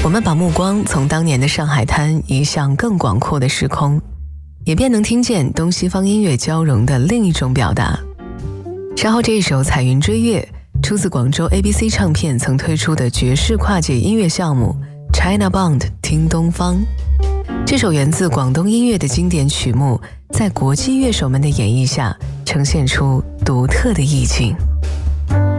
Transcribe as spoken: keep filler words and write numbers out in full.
我们把目光从当年的上海滩移向更广阔的时空，也便能听见东西方音乐交融的另一种表达。稍后这一首《彩云追月》出自广州 A B C 唱片曾推出的爵士跨界音乐项目 China Bond 听东方。这首源自广东音乐的经典曲目，在国际乐手们的演绎下，呈现出独特的意境。